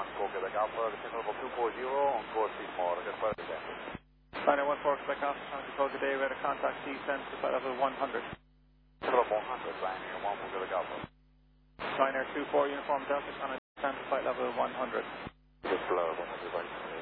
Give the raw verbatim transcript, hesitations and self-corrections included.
one four Quebec Alpha, descend level two four zero on course three small, get flight descent. Niner one four Quebec Alpha, San Control, good day, we had a contact descent to flight level one hundred. Descend level one hundred, Ryanair one four Quebec Alpha. Niner two four Uniform Delta, San descent to flight level one hundred. Just below one hundred, right.